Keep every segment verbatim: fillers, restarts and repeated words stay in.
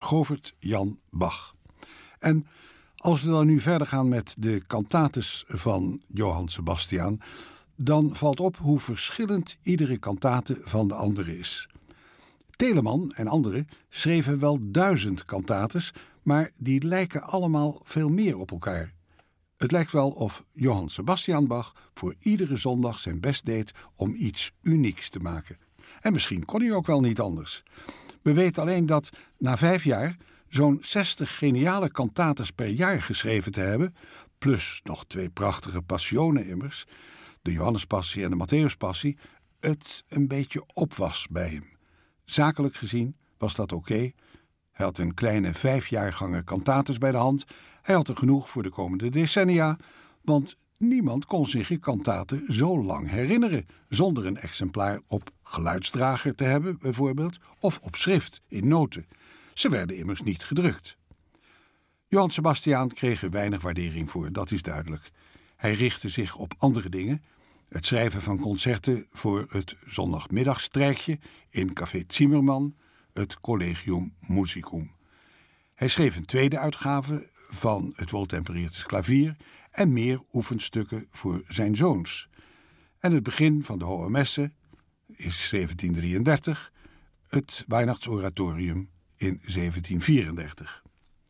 Govert Jan Bach. En als we dan nu verder gaan met de cantates van Johann Sebastian, dan valt op hoe verschillend iedere cantate van de andere is. Telemann en anderen schreven wel duizend cantates, maar die lijken allemaal veel meer op elkaar. Het lijkt wel of Johann Sebastian Bach voor iedere zondag zijn best deed om iets unieks te maken. En misschien kon hij ook wel niet anders. We weten alleen dat na vijf jaar zo'n zestig geniale cantates per jaar geschreven te hebben, plus nog twee prachtige passionen immers, de Johannespassie en de Matthäuspassie, het een beetje op was bij hem. Zakelijk gezien was dat oké. Okay. Hij had een kleine vijf jaargangen cantates bij de hand. Hij had er genoeg voor de komende decennia, want niemand kon zich een cantate zo lang herinneren zonder een exemplaar op geluidsdrager te hebben, bijvoorbeeld, of op schrift in noten. Ze werden immers niet gedrukt. Johann Sebastian kreeg er weinig waardering voor, dat is duidelijk. Hij richtte zich op andere dingen. Het schrijven van concerten voor het zondagmiddagstrijkje in Café Zimmermann, het Collegium Musicum. Hij schreef een tweede uitgave van het Wohltempereertes Klavier en meer oefenstukken voor zijn zoons. En het begin van de Hohe Messe is zeventien drieëndertig, het Weihnachtsoratorium in zeventien vierendertig.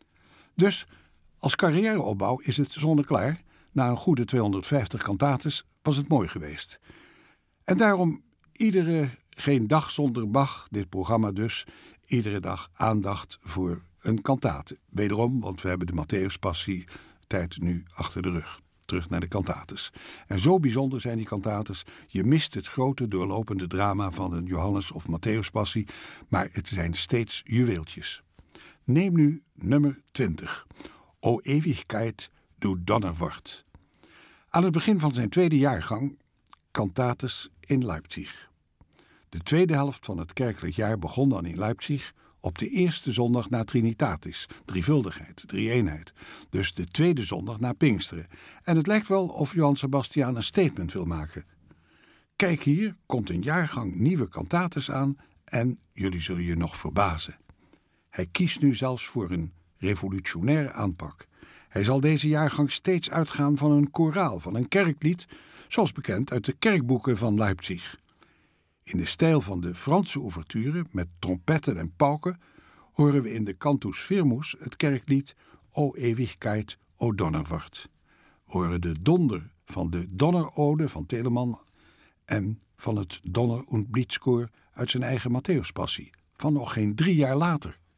Dus als carrièreopbouw is het zonneklaar. Na een goede tweehonderdvijftig cantates was het mooi geweest. En daarom iedere Geen Dag Zonder Bach, dit programma dus, iedere dag aandacht voor een cantate. Wederom, want we hebben de Matthäuspassie tijd nu achter de rug. Terug naar de cantates. En zo bijzonder zijn die cantates. Je mist het grote doorlopende drama van een Johannes- of Matthäuspassie, maar het zijn steeds juweeltjes. Neem nu nummer twintig. O Ewigkeit, du Donnerwort. Aan het begin van zijn tweede jaargang, cantates in Leipzig. De tweede helft van het kerkelijk jaar begon dan in Leipzig op de eerste zondag na Trinitatis, drievuldigheid, drie-eenheid. Dus de tweede zondag na Pinksteren. En het lijkt wel of Johann Sebastian een statement wil maken. Kijk, hier komt een jaargang nieuwe cantates aan en jullie zullen je nog verbazen. Hij kiest nu zelfs voor een revolutionaire aanpak. Hij zal deze jaargang steeds uitgaan van een koraal, van een kerklied, zoals bekend uit de kerkboeken van Leipzig. In de stijl van de Franse ouverture, met trompetten en pauken, horen we in de Cantus Firmus het kerklied O Ewigkeit, O Donnerwort. We horen de donder van de Donnerode van Telemann en van het Donner- und Blitzkoor uit zijn eigen Matthäuspassie, van nog geen drie jaar later.